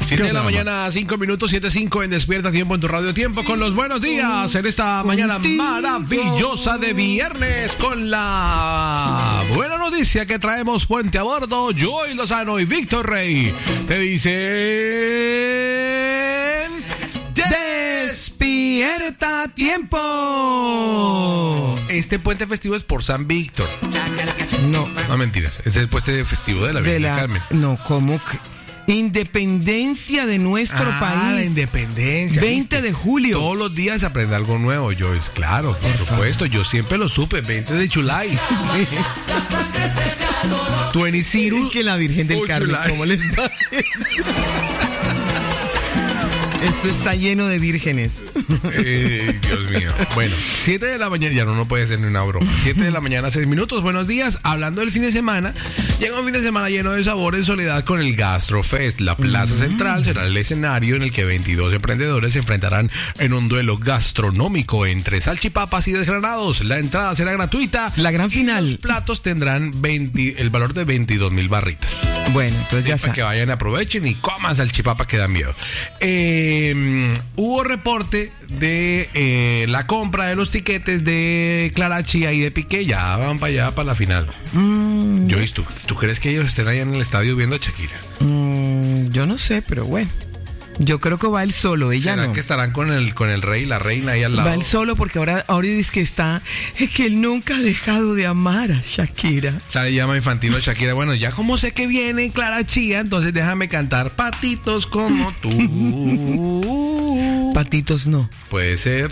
7 de la mañana, 5 minutos, 7:05 en Despierta Tiempo en tu Radio Tiempo con los buenos días en esta mañana maravillosa de viernes con la buena noticia que traemos puente a bordo. Joey Lozano y Víctor Rey te dicen: ¡Despierta Tiempo! Este puente festivo es por San Víctor. No mentiras, es el puente festivo de la Virgen del Carmen. No, ¿cómo que? Independencia de nuestro país. La independencia. 20 de julio. Todos los días se aprende algo nuevo, Joyce. Claro, por supuesto. Yo siempre lo supe. 20 de July. Tú en Isiru. Que la Virgen del Carmen. ¿Cómo les va? Esto está lleno de vírgenes. Dios mío. Bueno, 7 de la mañana, ya no puede ser ni una broma. 7 de la mañana, 6 minutos. Buenos días. Hablando del fin de semana, llega un fin de semana lleno de sabor en soledad con el Gastrofest. La Plaza Central será el escenario en el que 22 emprendedores se enfrentarán en un duelo gastronómico entre salchipapas y desgranados. La entrada será gratuita. La gran final. Los platos tendrán el valor de 22,000 barritas. Bueno, entonces ya para que vayan, aprovechen y coman salchipapa que da miedo. Hubo reporte de la compra de los tiquetes de Clara Chía y de Piqué. Ya van para allá, para la final. Joyce, ¿tú crees que ellos estén allá en el estadio viendo a Shakira? Yo no sé, pero bueno. Yo creo que va él solo, ella ¿Será no. que estarán con el rey y la reina ahí al lado? Va él solo porque ahora dice que es que él nunca ha dejado de amar a Shakira. Sale, llama Infantino a Shakira. Bueno, ya como sé que viene Clara Chía, entonces déjame cantar patitos como tú. Patitos no. Puede ser,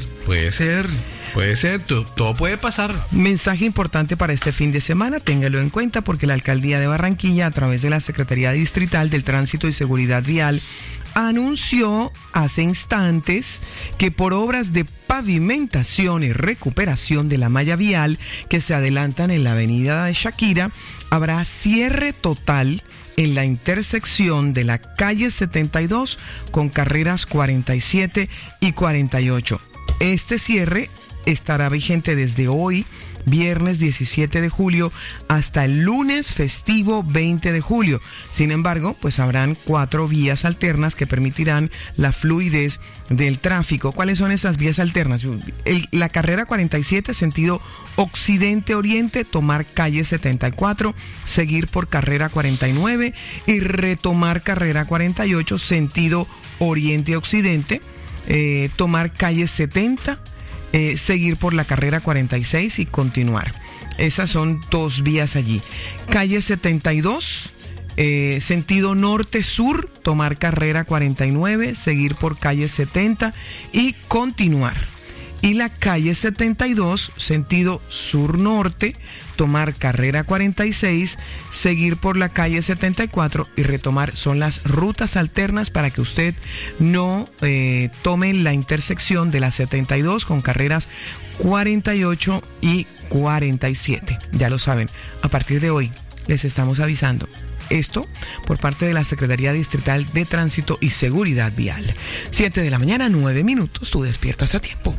todo puede pasar. Mensaje importante para este fin de semana, téngalo en cuenta porque la Alcaldía de Barranquilla, a través de la Secretaría Distrital del Tránsito y Seguridad Vial, anunció hace instantes que por obras de pavimentación y recuperación de la malla vial que se adelantan en la avenida de Shakira, habrá cierre total en la intersección de la calle 72 con carreras 47 y 48. Este cierre estará vigente desde hoy, viernes 17 de julio, hasta el lunes festivo 20 de julio. Sin embargo, pues habrán 4 vías alternas que permitirán la fluidez del tráfico. ¿Cuáles son esas vías alternas? La carrera 47, sentido occidente-oriente, tomar calle 74, seguir por carrera 49 y retomar carrera 48, sentido oriente-occidente, tomar calle 70, seguir por la carrera 46 y continuar. Esas son 2 vías allí. Calle 72, sentido norte-sur, tomar carrera 49, seguir por calle 70 y continuar. Y la calle 72, sentido sur-norte, tomar carrera 46, seguir por la calle 74 y retomar. Son las rutas alternas para que usted no tome la intersección de la 72 con carreras 48 y 47. Ya lo saben, a partir de hoy les estamos avisando. Esto por parte de la Secretaría Distrital de Tránsito y Seguridad Vial. 7 de la mañana, 9 minutos, tú despiertas a tiempo.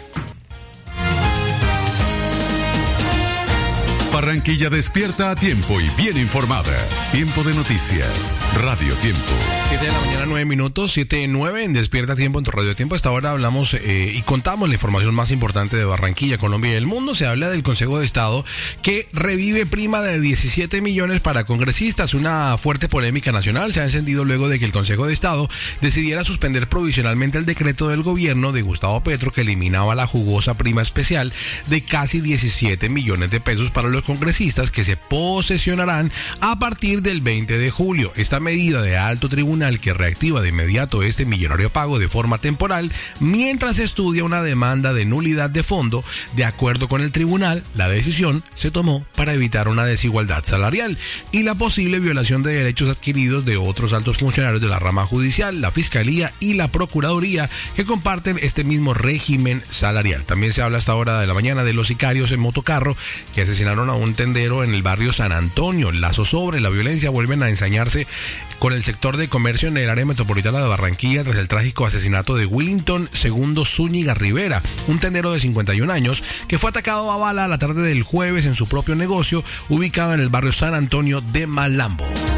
Barranquilla despierta a tiempo y bien informada. Tiempo de noticias. Radio Tiempo. 7 de la mañana, 9 minutos, 7:09 en Despierta Tiempo en tu Radio Tiempo. Hasta ahora hablamos y contamos la información más importante de Barranquilla, Colombia y el mundo. Se habla del Consejo de Estado que revive prima de 17 millones para congresistas. Una fuerte polémica nacional se ha encendido luego de que el Consejo de Estado decidiera suspender provisionalmente el decreto del gobierno de Gustavo Petro que eliminaba la jugosa prima especial de casi 17 millones de pesos para los congresistas que se posesionarán a partir del 20 de julio. Esta medida de alto tribunal que reactiva de inmediato este millonario pago de forma temporal mientras estudia una demanda de nulidad de fondo. De acuerdo con el tribunal, la decisión se tomó para evitar una desigualdad salarial y la posible violación de derechos adquiridos de otros altos funcionarios de la rama judicial, la Fiscalía y la Procuraduría que comparten este mismo régimen salarial. También se habla hasta ahora de la mañana de los sicarios en motocarro que asesinaron a un tendero en el barrio San Antonio. La zozobra y la violencia vuelven a ensañarse con el sector de comercio en el área metropolitana de Barranquilla tras el trágico asesinato de Willington II Zúñiga Rivera, un tendero de 51 años que fue atacado a bala la tarde del jueves en su propio negocio ubicado en el barrio San Antonio de Malambo.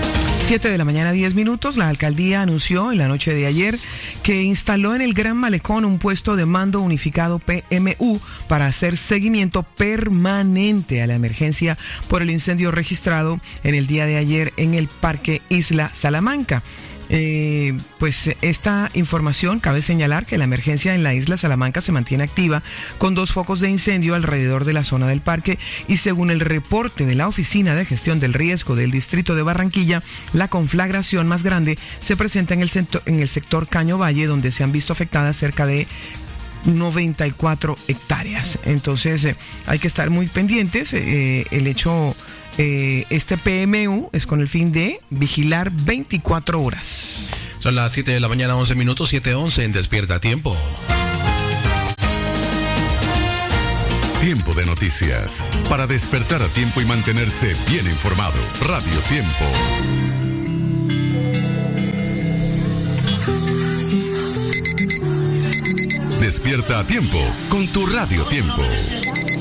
7 de la mañana, 10 minutos. La alcaldía anunció en la noche de ayer que instaló en el Gran Malecón un puesto de mando unificado PMU para hacer seguimiento permanente a la emergencia por el incendio registrado en el día de ayer en el Parque Isla Salamanca. Pues esta información, cabe señalar que la emergencia en la isla Salamanca se mantiene activa con 2 focos de incendio alrededor de la zona del parque y según el reporte de la Oficina de Gestión del Riesgo del Distrito de Barranquilla, la conflagración más grande se presenta en el sector Caño Valle, donde se han visto afectadas cerca de 94 hectáreas. Entonces hay que estar muy pendientes. Este PMU es con el fin de vigilar 24 horas. Son las 7 de la mañana, 11 minutos, 7:11 en Despierta a Tiempo. Tiempo de noticias. Para despertar a tiempo y mantenerse bien informado. Radio Tiempo. Despierta a tiempo con tu Radio Tiempo.